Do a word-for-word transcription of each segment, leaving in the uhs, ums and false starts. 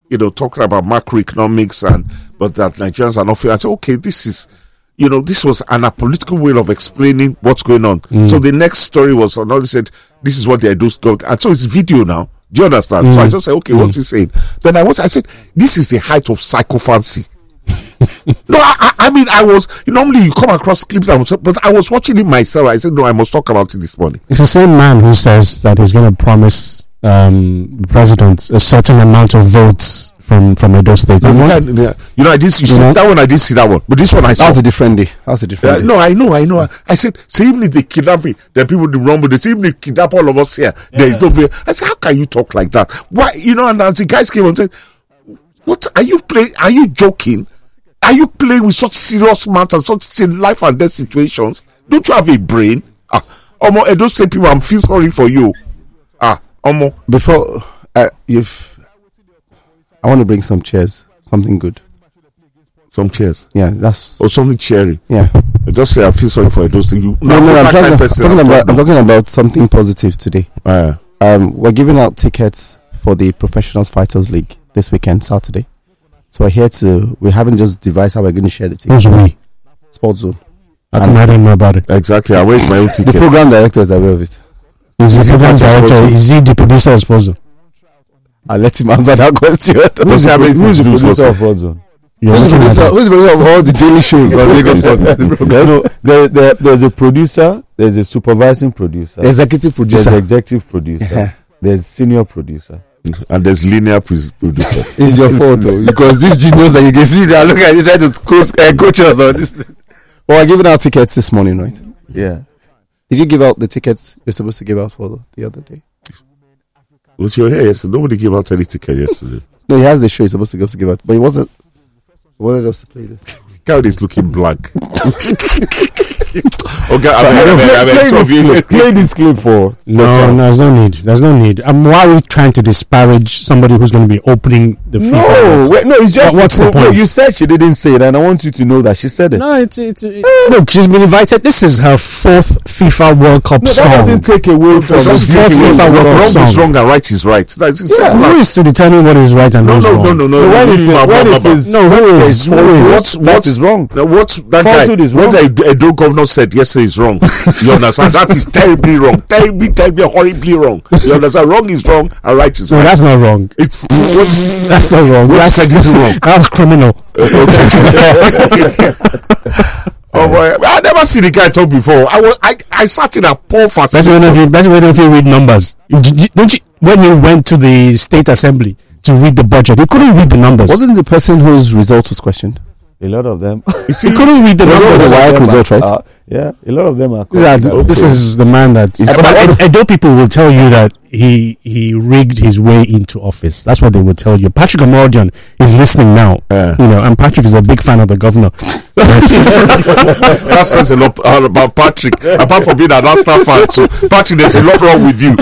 you know, talking about macroeconomics and but that Nigerians are not fair. I said, okay, this is, you know, this was an apolitical way of explaining what's going on. Mm. So the next story was another said, this is what they do. And so it's video now. Do you understand? Mm. So I just said, okay, mm. what's he saying? Then I watched, I said, this is the height of psychophancy. No, I, I mean, I was, you know, normally you come across clips, but I was watching it myself. I said, no, I must talk about it this morning. It's the same man who says that he's going to promise um, the president a certain amount of votes from, from Edo State. No, you, know, you know, I didn't you see that one, I didn't see that one. But this one I saw. That's a different day. That's a different uh, day. No, I know, I know. I, I said, so even if they kidnap me, then people will rumble. They say, even if they kidnap all of us here, yeah. there is no fear. I said, how can you talk like that? Why? You know, and as the guys came and said, what are you playing? Are you joking? Are you playing with such serious matters, such life and death situations? Don't you have a brain? Ah, Omo, Edo State people, I feel sorry for you. Ah, Omo. Before uh, you've, I want to bring some chairs, something good. Some chairs? Yeah, that's or something cheery. Yeah. I just say I feel sorry for Edo State. You, no, no, no I'm, talking, I'm, talking about, I'm talking about something positive today. Uh, um, we're giving out tickets for the Professional Fighters League this weekend, Saturday. So we're here to, we haven't just devised how we're going to share the tickets. Who's we? Sports Zone. I, I don't know about it. Exactly. I waste my own ticket. The program director is aware of it. Is the program director, is he the producer of Sports Zone? I'll let him answer that question. Who's the, who's the producer of Sports Zone? Who's the producer, who's the producer of all the daily shows on Lagos Talk? No, there, there, there's a producer, there's a supervising producer, executive producer, there's executive producer, there's senior producer. And there's linear producer. It's your fault though, because these genius that you can see, they are looking at you trying to coach, uh, coach us on this. Well, I giving out tickets this morning, right? Yeah. Did you give out the tickets you're supposed to give out for the, the other day? Was your hair yesterday? Nobody gave out any ticket yesterday. No, he has the show he's supposed to go to give out, but he wasn't. He wanted us to play this. God is looking blank. Okay, I mean, I mean, play, play, this clip, play this clip for. No, no, there's no need. There's no need. Um, why are we trying to disparage somebody who's going to be opening the FIFA? No, wait, no, it's just. What, what's the point? No, you said she didn't say it, and I want you to know that she said it. No, it's it's. It, look, she's been invited. This is her fourth FIFA World Cup no, song. That doesn't take away from the fourth FIFA World Cup song. Wrong is wrong and right is right. That's yeah, who is to determine what is right and no, what is no, wrong? No, no, no, no. When it is, when it is, no, who is? What what is wrong? What that guy? What the Edo governor said yesterday is wrong. You understand? That is terribly wrong. Terribly, terribly, horribly wrong. You understand? Wrong is wrong and right is no, right. No, that's not wrong. It's what's, that's not wrong. What that's is wrong. That's criminal. Oh boy, I never seen the guy talk before. I was, I, I sat in a poor facility. That's when if you, that's when if you read numbers. Don't you? When you went to the state assembly to read the budget, you couldn't read the numbers. Wasn't the person whose result was questioned? A lot of them. You see, you couldn't read the numbers. The wild result, right? Uh, yeah, a lot of them are. Yeah, this is the man that. Edo people will tell you that he he rigged his way into office. That's what they will tell you. Patrick Amordian is listening now. Uh, you know, and Patrick is a big fan of the governor. That says a lot about Patrick. Apart from being an Arsenal fan, so Patrick, there's a lot wrong with you.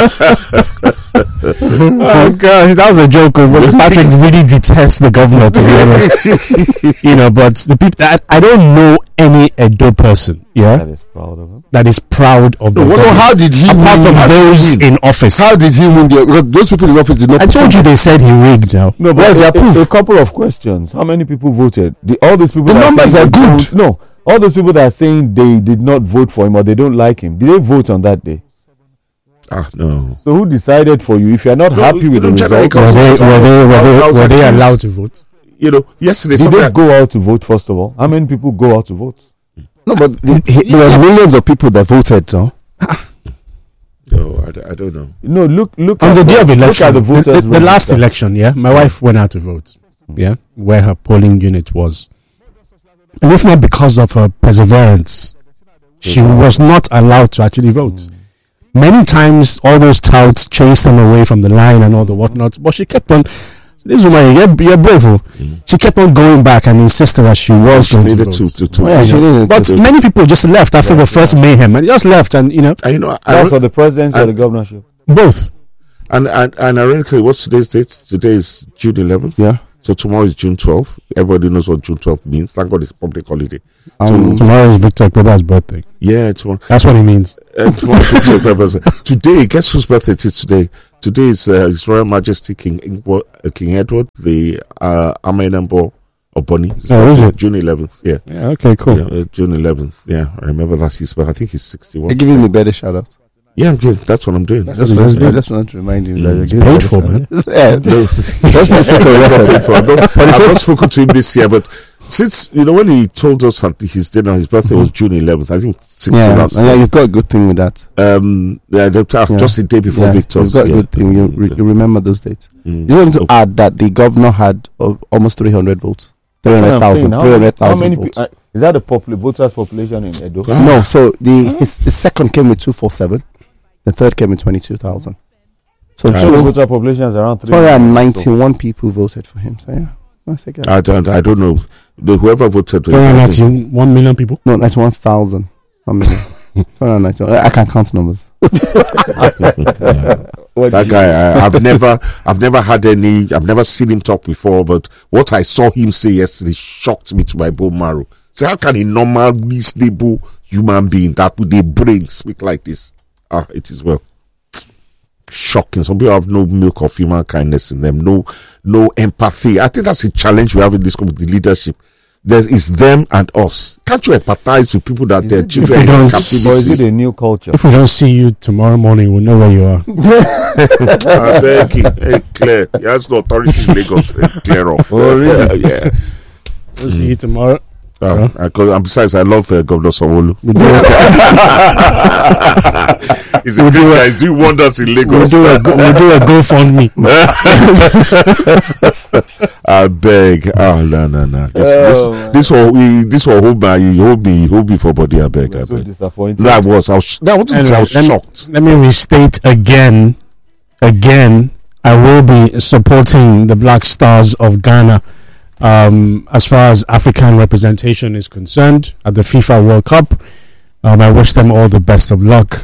Oh gosh, that was a joke. But Patrick really detests the governor, to be honest. You know, but the people that I don't know any Edo person, yeah, that is proud of him. That is proud of the. No, governor. How did he? Apart win, from those in office, how did he win? The, because those people in office did not. I told you they said he rigged. Now, no, but where's their proof? A couple of questions. How many people voted? The, all those people. The numbers are good. No, all those people that are saying they did not vote for him or they don't like him. Did they vote on that day? Ah, no. So who decided for you? If you're not no, happy with the result, were they, were they, were they, were they allowed to vote? You know, yesterday. Did they go out to vote first of all? How many people go out to vote? No, but there were millions of people that voted, no? No, I, I don't know. No, look, look on at the day of election, the, the, the, the last election. Yeah, my wife went out to vote. Yeah, where her polling unit was, and if not because of her perseverance, she was not allowed to actually vote. Mm. Many times, all those touts chased them away from the line and all the whatnot, but she kept on. This woman, you're, you're brave. Mm. She kept on going back and insisted that she was she going to vote. To, to, to, oh, yeah, she needed but to many people just left after yeah, the first yeah. mayhem, and just left, and you know. And, you know, that's for the presidency or the governorship. Both. And and and ironically, what's today's date? Today is June eleventh. Yeah. So tomorrow is June twelfth. Everybody knows what June twelfth means. Thank God it's a public holiday. Um, so, tomorrow is Victor Ekpeba's birthday. Yeah, tomorrow. That's what it means. Uh, tomorrow is Victor Ekpeba's birthday. Today, guess whose birthday it is today? Today is uh, His Royal Majesty King Ingbo, uh, King Edward, the uh, Amenembo Oboni. Oh, is it? June eleventh, yeah. Yeah, okay, cool. Yeah, uh, June eleventh, yeah. I remember that's his birthday. I think he's sixty-one. They're giving me better shout out. Yeah, I'm good. That's what I'm doing. That's, Just, what I'm just, doing. just want to remind you Mm. that It's you're giving paid better for, shout man. out. Yeah, No, Just for the sake of It's not record. paid for. I don't- I've not spoken to him this year, but since, you know, when he told us that his dinner, his birthday was June eleventh, I think sixteen Yeah, last and yeah, you've got a good thing with that. Um, yeah, the- uh, Yeah. just a day before Yeah, Victor's. you've got yeah. a good thing. You, re- you remember those dates. Mm. You want to Okay. add that the governor had uh, almost three hundred votes. That's what I'm 300,000 saying. How- 300,000 how many votes. pe- uh, Is that the popul- voters population in Edo? Ah. No, so the his, his second came with two forty-seven. The third came with twenty-two thousand. So Ah, So the two voter population is around three hundred ninety-one people voted for him. So yeah, that's okay. I don't, I don't know. The, whoever voted. two hundred ninety-one million people. No, ninety-one thousand. How many? two hundred ninety-one. I can't count numbers. What That do you- guy, I, I've never, I've never had any, I've never seen him talk before. But what I saw him say yesterday shocked me to my bone marrow. So how can a normal, reasonable human being that with a brain speak like this? Ah, it is well shocking. Some people have no milk of human kindness in them, no, no empathy. I think that's a challenge we have in this community leadership. There is them and us. Can't you empathize with people that Is their it- children if are we in don't- Or is it captivity? a new culture? If we don't see you tomorrow morning, we'll know where you are. I beg you. Hey, Claire, he has no authority in Lagos. Hey, clear off. Oh, really? yeah. We'll see you tomorrow. Uh, I, cause, and besides, I love uh, Governor Sanwo-Olu. We'll do a, He's a great guy. He's doing wonders in we'll Lagos. do a, go- we'll do a GoFundMe. I beg. Oh, no, no, no. This, Oh, this, man. this one, we, this one, hold me, hold me, hold me for body. I beg, I We're so beg. disappointed. No, I was. I was. No, I wasn't. I was Anyway, shocked. Let me restate again, again, I will be supporting the Black Stars of Ghana um, as far as African representation is concerned at the FIFA World Cup. Um, I wish them all the best of luck.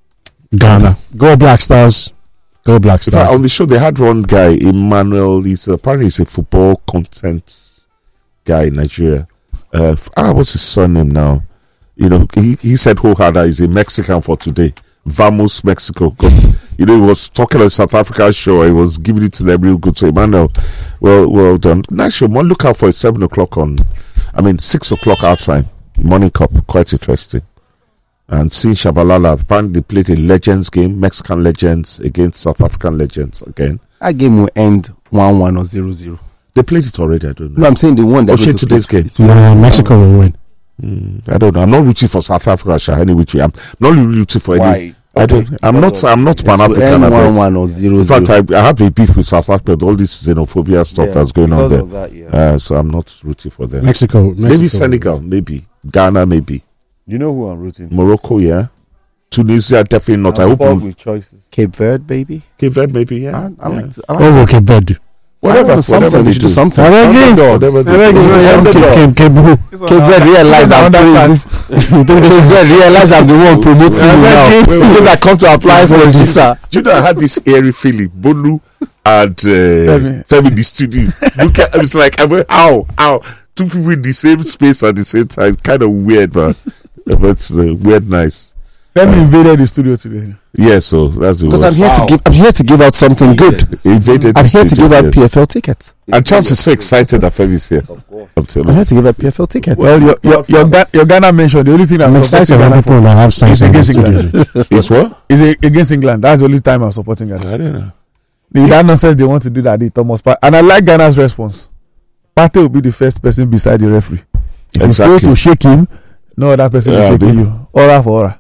Ghana. Go Black Stars. Go Black In fact, on Stars. the show, they had one guy, Emmanuel. He's apparently he's a football content guy in Nigeria. Uh, f- ah, what's his surname now? You know, he, he said Hohada is a Mexican for today. Vamos Mexico. 'Cause, you know, he was talking on South Africa show. He was giving it to them real good. So Emmanuel, well, well done. Nice show. Man, look out for it. Seven o'clock on. I mean, six o'clock our time. Morning Cup. Quite interesting. And seeing Shabalala, apparently they played a Legends game, Mexican Legends against South African Legends again. That game will end one one or zero zero. They played it already. I don't know. No, I'm saying the one that Oh, goes shit, to today's play- game. it's one- No, Mexico will win. Mm, I don't know. I'm not rooting for South Africa, Sha, any which way. I'm not really rooting for any. Why? I don't. I'm not. I'm not It will Pan African. end I one beg. one or zero In zero. fact, I, I have a beef with South Africa. with All this xenophobia stuff Yeah, that's going on because there. of that, yeah. Uh, so I'm not rooting for them. Mexico. Mexico Maybe will Senegal, maybe Ghana, maybe You know who I'm rooting for? Morocco. Yeah, Tunisia, definitely not. I I'm hope spoiled we- with choices. Cape Verde, baby. Cape Verde, maybe. Yeah, I, I yeah. like. To, I like win. to- Oh, okay, bad. Whatever, I don't know, something. whatever They they should do do. something. Whatever they do. Cape Cape Cape Cape Verde realize I'm praising. Cape Verde realize I'm the one promoting you now. Wait, wait, Because I come to apply for a visa. Do you know I had this airy feeling? Bolu and uh, Femi in the studio. Look at, it's like, I went, ow, ow. Two people in the same space at the same time. It's kind of weird, man. But it's uh, weird, nice. Femi invaded the studio today. Yeah, so that's the Because word. I'm here Wow. to give. I'm here to give out something good. Invaded I'm the here to studio, give out yes. P F L tickets. And Charles is so excited that Femi's here. Of course. I'm telling I'm you. here to give out P F L tickets. Well, your your your, Ga- your Ghana mentioned the only thing I'm I'm excited supporting when Ghana people for now have science is in the against studio. England. It's what? Is a- against England. That's the only time I'm supporting Ghana. I don't know. The that nonsense they want to do that, the Thomas Partey. And I like Ghana's response. Partey will be the first person beside the referee. If you fail Exactly. to shake him, no other person Yeah, will shake be- you. Aura for aura.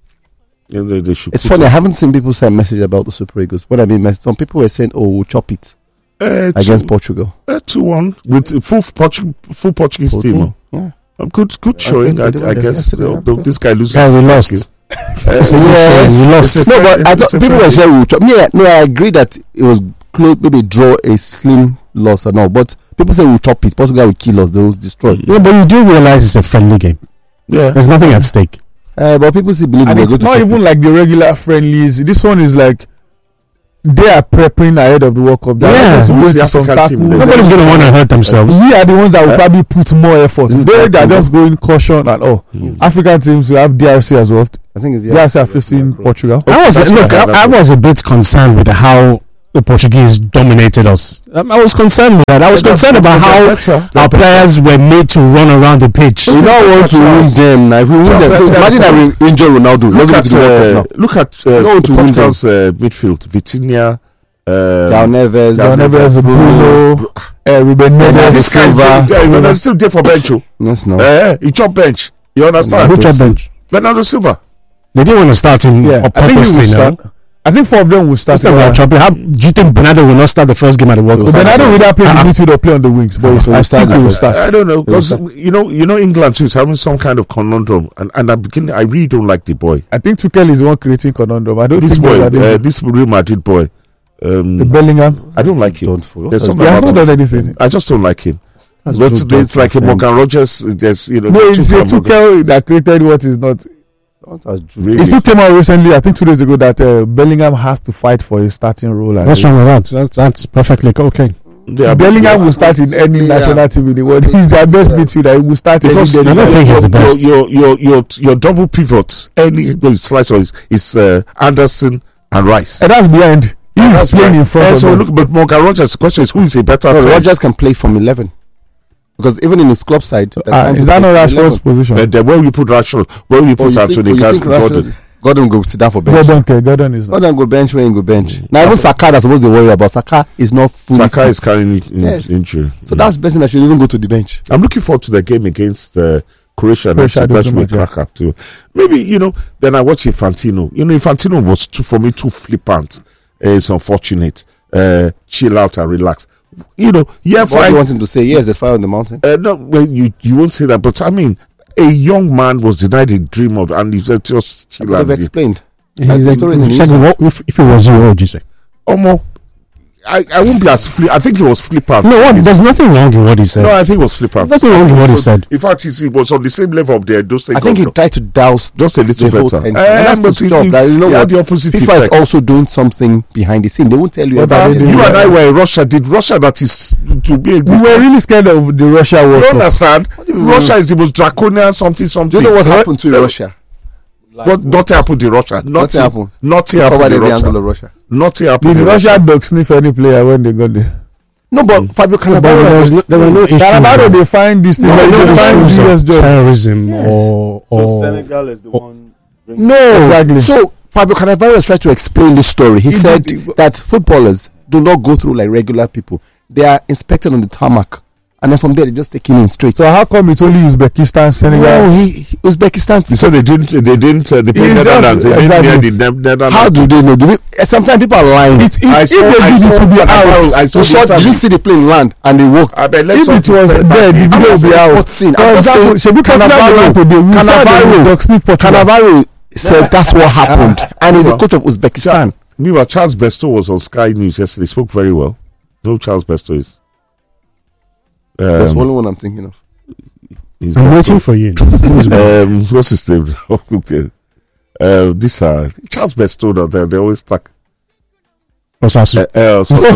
Yeah, they, they should It's put funny. it- I haven't seen people send message about the Super Eagles. What I mean, mess- some people were saying, "Oh, we'll chop it Uh, against two, Portugal." uh, two one with the full Portu- full Portuguese Full team. team, oh. yeah. Um, good, good showing. I, they I won guess yesterday, uh, yeah. though this guy loses. Guy, we lost. Uh, It's a- Yes, we lost. It's a No, but friend- I it's thought a people were friendly. saying we'll chop. Yeah, no, I agree that it was close. Maybe draw a slim loss or no, but people say we'll chop it. Portugal will kill us. They will destroy. Yeah, but you do realize it's a friendly game. Yeah. There's nothing at stake. Uh, but people still believe And we're it's going to not chop even it. like the regular friendlies. This one is like they are prepping ahead of the World Cup. They are Yeah. not going Who's to the go into some African team tackle. then? Nobody's going to want to hurt themselves. We are the ones that will Uh, probably put more effort. This is They, they are Congo. just going caution and all. Mm. African teams will have D R C as well. I think it's D R C are facing Portugal. I was That's look. what I- I, I was a bit concerned with how the Portuguese dominated us. Um, I was concerned with that. I was But concerned they're- about they're how better. They're our better. players were made to run around the pitch. We don't want to win them now. If we win Just them, so like imagine that. that we injure Ronaldo. Look Let's at, go to the World uh, Cup look at We uh, don't want to win Portugal's uh, midfield. Vitinha. now. Uh, João Neves, João Neves, Bruno, uh, Ruben Bernardo Neves, this guy Silva. is Bernardo still there for bench. oh. yes, no. Eh, he chop bench. You understand? Who dropped bench? Bernardo Silva. They didn't want to start him yeah, I think he purposely will now. start. I think four of them will start. Instead of Uh, chopping, how do you think Bernardo will not start the first game at the World He Cup? will Bernardo will either play in the Uh-uh. midfield or play on the wings, but So I we'll start think he the will first. start. I don't know because Yes, you know you know England too is having some kind of conundrum, and and I begin I really don't like the boy. I think Tuchel is the one creating conundrum. I don't This think boy, those are the- uh, this Real Madrid boy. the Um, Bellingham. I don't like him. Don't for There's He something has about not him. done anything. I just don't like him. That's But Joe it's like a Johnson. Morgan Rogers. There's you know. No, the it's two a from Morgan- Tuchel that created what is not. That's Joe Really? It still came out recently, I think two days ago, that uh, Bellingham has to fight for a starting role. and What's wrong with that? That's, that's perfectly okay. Yeah, but- Bellingham yeah. will start in any Yeah. national team in the world. He's their best midfielder. He will start any Because day. I don't think he's the best. Your your your your double pivots, any no, slice is, is uh, Anderson and Rice. And that's behind. He is That's playing right. in front Eh, of so them. look, but Morgan Rogers. The question is, who is a better? No, ten? Rogers can play from eleven because even in his club side, there's Ah, time is to that play not from Rashford's eleven. position? And then where will you put Rashford? Where will you Oh, put you think, Anthony oh, you Gar- think Gordon? Rashford, Gordon go sit down for bench? Gordon, okay, Gordon is not. Gordon go bench where he go bench. Now even Saka that's supposed to worry about. Saka is not fully Saka fit. is carrying in, Yes. injury. So that's the person that should even go to the bench. I'm looking forward to the game against uh, Croatia. Croatia, Croatia that should be a doesn't matter. cracker too. Maybe you know. Then I watch Infantino. You know, Infantino was too for me too flippant. Uh, it's unfortunate. Uh, chill out and relax. You know, yeah, What do fine. you want him to say? Yes, there's fire on the mountain. Uh, no, well, you you won't say that, but I mean, a young man was denied a dream of, and he said just chill I've out. explained. He's the like- story is in if, his- if, if it was you, what would you say? Omo, I, I won't be as flip. I think he was flippant. No, what, there's nothing wrong in what he said. No, I think it was flippant. Nothing wrong with what he So, said. In fact, he was on the same level of the Edo State I think he governor. tried to douse Just a little the whole better. tension. Eh, And that's but his he- job. he- That, you know he had what? the opposite FIFA is effect. also doing something behind the scene. They won't tell you What are about they it. doing? You and I were in Russia. Did Russia that is to be a We good were really scared of the Russia You World Cup. understand? you mean? Russia is the most draconian something Do something. you know what Eh, happened to eh, Russia? What nothing happened in Russia? Nothing happened. Nothing Covered happened in every angle Russia. of Russia. Nothing happened Did in Russia Russia. dog sniff any player when they got there? No, but Fabio But there, was no, Cannavaro. there were no issues. Cannavaro, they find this thing. there They were no find issues serious of job. terrorism Yes. or, So or Senegal is the one. bringing- No, Exactly. so Fabio Cannavaro was trying to explain this story. He, He said did- that footballers do not go through like regular people. They are inspected on the tarmac, and then from there they just take in straight. So how come it's only Uzbekistan, Senegal? no, he, he Uzbekistan. They said they didn't. They didn't. Uh, they played It's just- Netherlands. They didn't exactly. hear the Ne- Netherlands. How do they know? Do we, eh, sometimes people are lying. It, it, I if saw- they I did saw it to be Cannavaro- out, I saw You the saw, did interview. you see the plane land and they walked? I bet let's if not it was defend there, that. the video will be out. What scene? For I'm just example, saying, Shebi Popular Cannavaro- went to the we saw Cannavaro- the dog sniff Portugal. Cannavaro said that's what happened, and he's a coach of Uzbekistan. Meanwhile, Charles Besto was on Sky News yesterday. He spoke very well. No, Charles Besto is. That's the Um, only one I'm thinking of. he's I'm Besto. waiting for you. Who's Um, what's his name? okay. Uh, this uh, Charles Besto. Now they they always talk. Osasu? Uh, uh, so,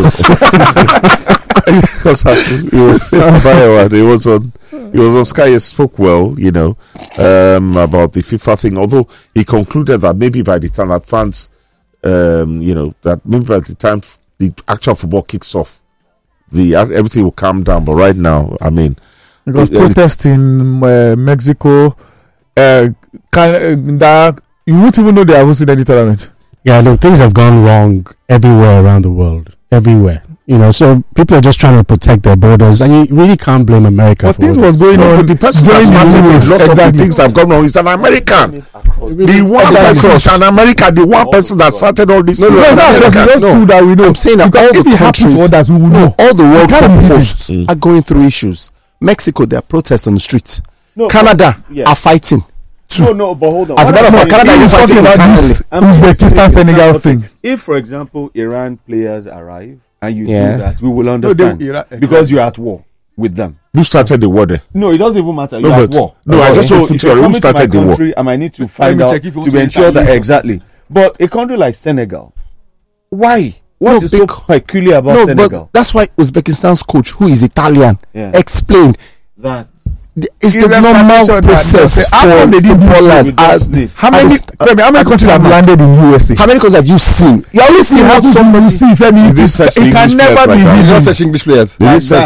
so, he was very well. He was on. He was on Sky. He spoke well, you know, um, about the FIFA thing. Although he concluded that maybe by the time that fans, um, you know, that maybe by the time the actual football kicks off, the everything will calm down. But right now, I mean, Because Uh, protest in uh, Mexico, uh, can, uh, that you won't even know they are hosting any tournament. Yeah, look, things have gone wrong everywhere around the world. Everywhere. You know, so people are just trying to protect their borders, and you really can't blame America But for things all was this. going no, on but the person that during the started a Euros. lot of the Exactly. things that have gone wrong is an American. Across The one Exactly. person is an American. The one person that started all this. No, thing no, is No, an that's American. just No. true that we know. I'm saying that Because all if the it happens countries, to others, we will know. all the World can't Cup believe it. hosts Mm. are going through issues. Mexico, there are protests on the streets. No, Canada but- yeah. are fighting. No, no, but hold on. As a What matter of I'm fact, saying- Canada He is is fighting talking about internally. this I'm saying- Uzbekistan, Senegal okay, thing. If, for example, Iran players arrive and you Yes. do that, we will they- understand Iran- because you're at war with them. Who started the war there? No, it doesn't even matter. No, You're at but- war. no, I just so want to if tell you're you who coming to my started the war. country, I might need to find me out check if you want to to ensure that retaliate. exactly. But a country like Senegal, why? What No, is so bec- peculiar about No, Senegal? but that's why Uzbekistan's coach, who is Italian, Yeah. explained That the- it's the normal process How for come they didn't do footballers. so with As- Just Day? How many? as- Femi, how many as- countries have as- landed in U S A? How many countries have you seen? You always see You what have to somebody. see, Femi. Is It, this is, such it can English never players be like that? You hidden. not such English players. They Like did such